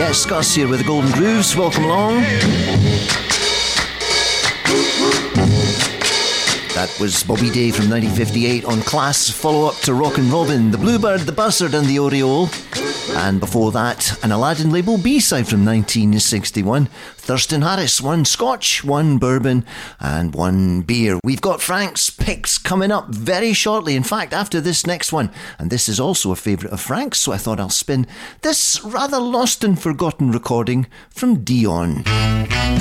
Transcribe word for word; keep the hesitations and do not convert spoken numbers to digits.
Yes, Gus here with the Golden Grooves. Welcome along. That was Bobby Day from nineteen fifty-eight on Class, follow-up to Rockin' Robin, the Bluebird, the Buzzard and the Oriole. And before that, an Aladdin label B-side from nineteen sixty-one. Thurston Harris, one Scotch, one Bourbon and one beer. We've got Frank's picks coming up very shortly. In fact, after this next one. And this is also a favourite of Frank's, so I thought I'll spin this rather lost and forgotten recording from Dion.